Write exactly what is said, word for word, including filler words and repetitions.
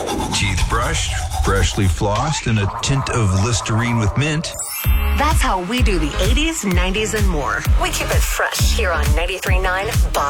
Teeth brushed, freshly flossed, and a tint of Listerine with mint. That's how we do the eighties, nineties, and more. We keep it fresh here on ninety-three point nine Bob.